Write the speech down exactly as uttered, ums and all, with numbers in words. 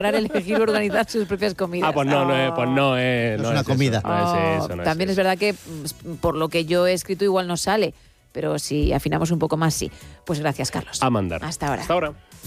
elegir organizar sus propias comidas. Ah, pues no, no es, pues no es, no es una comida. Eso, no es Oh, eso, no también es, es verdad que por lo que yo he escrito igual no sale, pero si afinamos un poco más sí. Pues gracias, Carlos. A mandar. Hasta ahora. Hasta ahora.